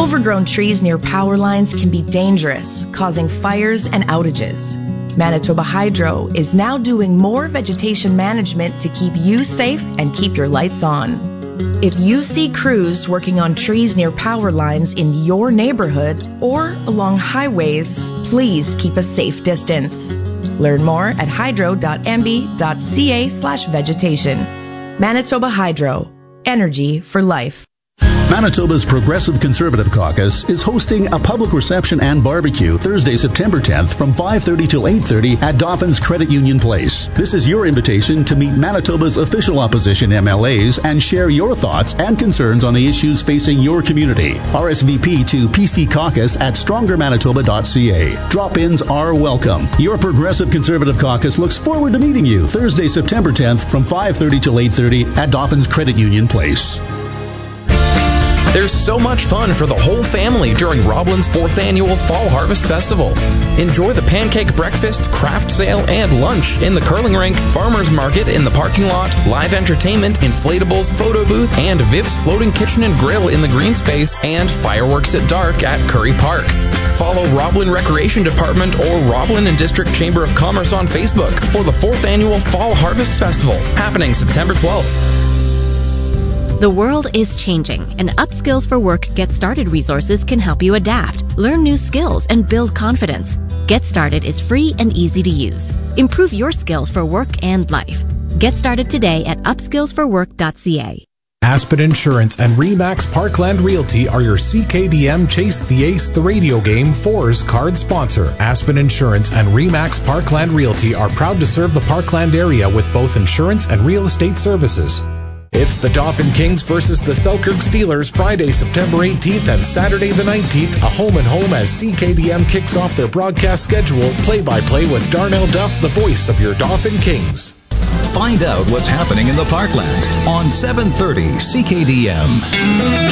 Overgrown trees near power lines can be dangerous, causing fires and outages. Manitoba Hydro is now doing more vegetation management to keep you safe and keep your lights on. If you see crews working on trees near power lines in your neighborhood or along highways, please keep a safe distance. Learn more at hydro.mb.ca/vegetation. Manitoba Hydro. Energy for life. Manitoba's Progressive Conservative Caucus is hosting a public reception and barbecue Thursday, September 10th from 5:30 till 8:30 at Dauphin's Credit Union Place. This is your invitation to meet Manitoba's official opposition MLAs and share your thoughts and concerns on the issues facing your community. RSVP to PC Caucus at strongermanitoba.ca. Drop-ins are welcome. Your Progressive Conservative Caucus looks forward to meeting you Thursday, September 10th from 5:30 till 8:30 at Dauphin's Credit Union Place. There's so much fun for the whole family during Roblin's 4th Annual Fall Harvest Festival. Enjoy the pancake breakfast, craft sale, and lunch in the curling rink, farmers market in the parking lot, live entertainment, inflatables, photo booth, and Viv's Floating Kitchen and Grill in the green space, and fireworks at dark at Curry Park. Follow Roblin Recreation Department or Roblin and District Chamber of Commerce on Facebook for the 4th Annual Fall Harvest Festival, happening September 12th. The world is changing, and Upskills for Work Get Started resources can help you adapt, learn new skills, and build confidence. Get Started is free and easy to use. Improve your skills for work and life. Get started today at upskillsforwork.ca. Aspen Insurance and RE/MAX Parkland Realty are your CKDM Chase the Ace the Radio Game 4's card sponsor. Aspen Insurance and RE/MAX Parkland Realty are proud to serve the Parkland area with both insurance and real estate services. It's the Dauphin Kings versus the Selkirk Steelers Friday, September 18th and Saturday the 19th, a home-and-home as CKDM kicks off their broadcast schedule, play-by-play with Darnell Duff, the voice of your Dauphin Kings. Find out what's happening in the Parkland on 730 CKDM.